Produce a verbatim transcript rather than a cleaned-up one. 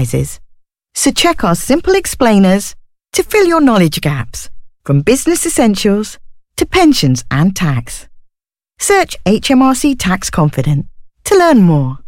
enterprises. So check our simple explainers to fill your knowledge gaps, from business essentials to pensions and tax. Search H M R C Tax Confident to learn more.